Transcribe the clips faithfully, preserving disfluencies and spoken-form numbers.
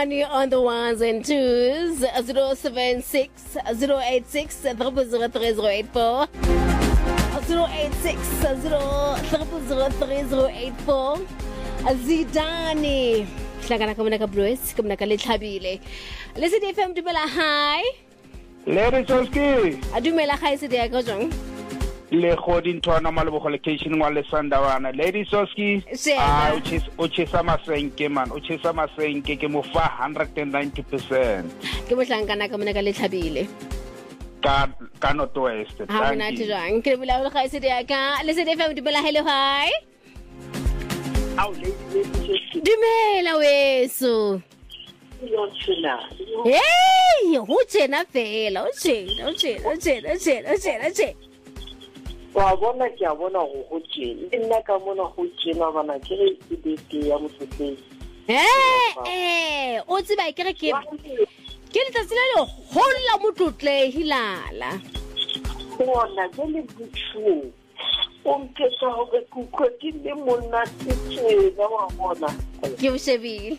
On the ones and twos, zero seven six zero eight six zero zero three zero eight four, zero eight six zero zero three zero eight four. Zidane hlangana ka mona ka Bruce ka mona ka Lethabile. Listen F M dumela hi. Lady Soski. Adumela hi se dia ka jong. Le khodin thwana malebo location wa le Sandawana. Lady Soski. Ah, uchis uchisa masenke man. Uchisa masenke ke mo fa one hundred ninety percent. Ke mo hlangana ka mona ka Lethabile. Ka ka North West. Ha mona te jang. Ke bula le hi se dia ka. Listen F M dumela hello hi. Dumela weso. Hey, ho tjena fela, o tjena, o tjena, o tjena, o tjena, o tjena, o tjena. Wa bona ke a bona go go tjena. Le nna ka mona go tjena bana ke re ke dite ya motsotsi. Eh, eh, o tseba ke re ke ke le tsela le holla motlotle hilala. Bona ke le butsu. On ke sa ho ke ku ke le monna tsena wa bona. Ke o shebile.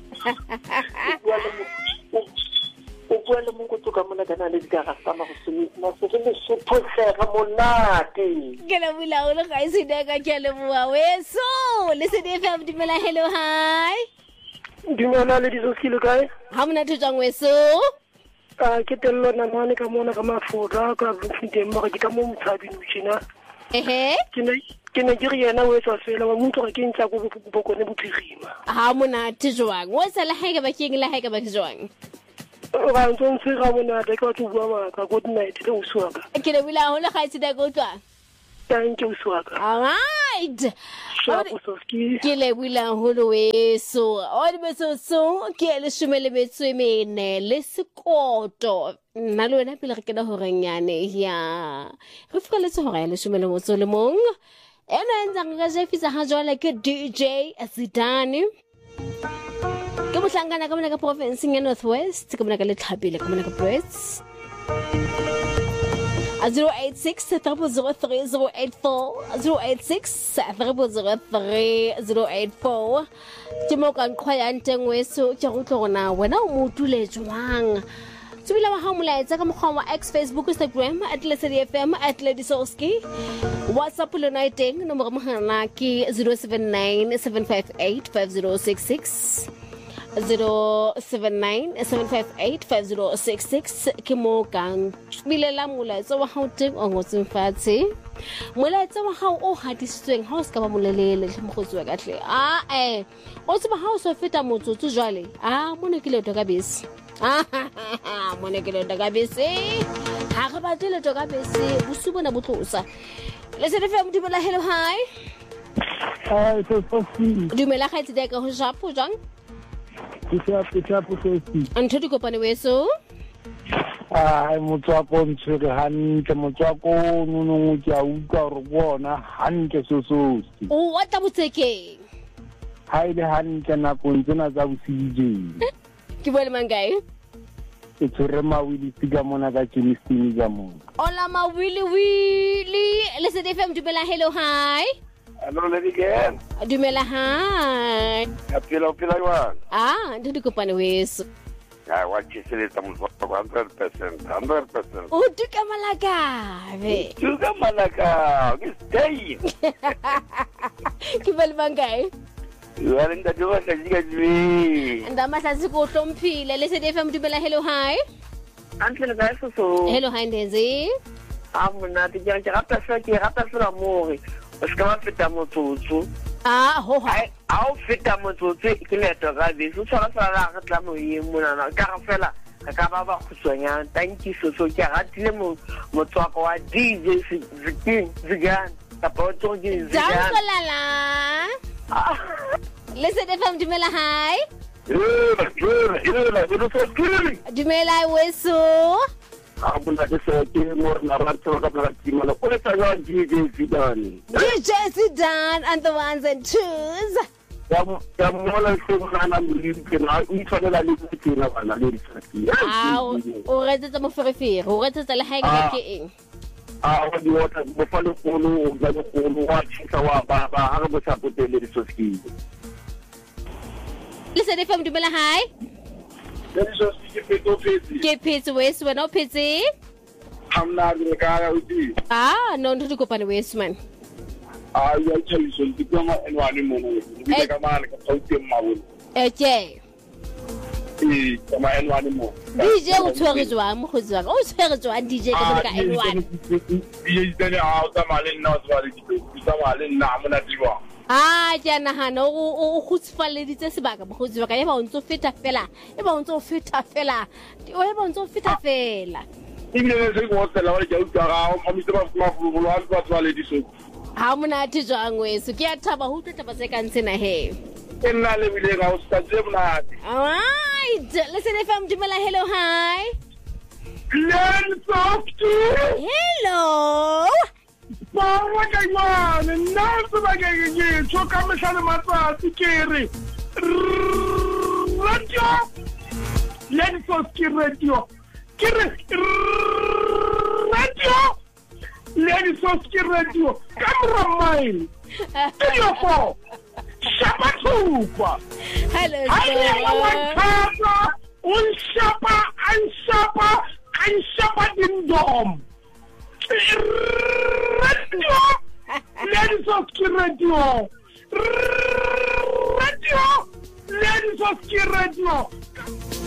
O bua le mo go tsoka mona kana le dikara tsa ma go sumi ma se le sephotsega monate. Ke la bula o le ga ise da ka ke le bua weso le se de fa dimela hello hi. Dimela le Soski le kae? Ha mona te tsang weso. Ah ke tello na mane ka mona ka mafura ka bufite mo ke ka mo mtshabi ntsina. Ehe. Ke ne ke ne ke re yena o etsa fela wa motho ke ntsa go bokone bophirima. Ha mona te jwang o sa la haega ba keng la haega ba jwang. Ga ntse se ga mona te ka tlo bua ma ka good night le uswaka. Ke le bila ho le ga ise da go tswa. Thank you uswaka. All right. Shapo Soski. Ke le bila ho le weso o di beso so ke le shumele betso mene le sekoto. Nna le wena pele re kena ho renyane ya re fika le tso re le shumele motso le mong ena ntse ga jefisa ha jwale ke D J Zidane ke mohlangana ka mona ka province ya North West ke mona ka Lethabile ka mona ka Brits zero eight six zero zero three zero eight four zero eight six zero zero three zero eight four ke mo ka nkhwa ntengwe so ke go tlogona wena o motule jwang Subila wa hamulaitsa ka mokgwa wa X, Facebook, Instagram at Lesedi F M at Lady Soski. WhatsApp lo na iteng nomoro mogala ke zero seven nine seven five eight five zero six six zero seven nine seven five eight five zero six six ke mo kang bilela molaitsa wa hao teng o ngotseng fatshe. Molaitsa wa hao o hadisitsweng ha o ska ba molelele le mogotsi wa katle. Ah eh o tseba ha o so feta motsotso jwale. Ah mone ke le to ka bese. Ah mone ke le to ka bese. Ha ga ba tle to ka bese busu bona botlosa. Le se re fa mdimela hello hi. Hi Soski. Dumela ga itse ka ho japo jang? Kitsa kitsa Soski. Antho di kopane weso? Ah motswako ntshwe hantle motswako nonong ke a utlwa re bona hantle Soski. O wa tla botseke. Ha ile hantle na kontsena tsa bosije. Ke bole mangae? Ke tsere mawili tiga mona ka Kingston ga mona. Ola mawili wili. Listen F M dumela hello hi. Hello lady girl. Dumela hi. Apila apila wa. Ah, ndi kopane weso. Ya wachisile tamu one hundred percent one hundred percent. O duka malaka be. Duka malaka. Stay. Ke bole mangae? Wale ndajua kajiga jwi. Ndama sasi ko hlomphile le se F M dumela hello hi. Antle ga so. Hello hi Ndenzi. Ah mona te ja ja rata sa ke rata sa mori. O ska ma feta motsotso. Ah ho ho. Ai au feta motsotso ke le to ga be so tsara tsara ga tla mo ye mona na ka fela ka ba ba khutswanya. Thank you so so ke ratile mo motswako wa D J Zidane. Tapoto ke Zidane. Dankolala. Listen F M dumela hi. Eh, eh, eh, le Soski. Dumela weso. Abula ke se ke mo na ratso ka pla timela. O le tsaya D J Zidane. D J Zidane and the ones and twos. Ya ya mola se ngana molike na o itshwanela le go tsena bana le Soski. Ah, o retsetsa mo ferefere, o retsetsa le haega ke eng? Ah, wa di wata mo fa le kono o ga le kono wa tshisa wa ba ba ha re mo sapotele le Soski. Listen F M dumela hi. Lady Soski ke peto phetse. Ke phetse weso wena o phetse? Hamna re ka ya uti. Ah, no ntho di kopane weso man. Ah, ya tshaiso di tsama enwane mona. Di ka mana ka tsauti mmabolo. Eke. Eh, tsama enwane mo. D J o tshwere jwang mo go tswa? O tshwere jwang D J ka ka enwane? D J tsene a o tsama le nna o tswa le di tsama le nna mona diwa. Ah, ke nahana o o khutsfaleditse sebaka mo go tswa ka e ba o ntse feta fela. E ba o ntse feta fela. O e ba o ntse feta fela. Ibile se go tsela wa ja utlwa ga o mise ba fuma go lo a tswa le di so. Ha mona thi jwang weso ke a thaba ho tla taba se ka ntsena he. Enna le bile ga o sa tse mona. Alright, listen if I'm Dumela, hello, hi. Len Soski. Hello. Bawa ka yona, nna se ba ke ke tso ka mhlana matsatsi ke re. Radio. Len Soski radio. Ke re radio. Len Soski radio. Camera mine. Studio four. Shapatupa. Hello, sir. Un shapa, un shapa, un shapa din dom. Radio. Ladies of Radio. Radio. Ladies of Radio.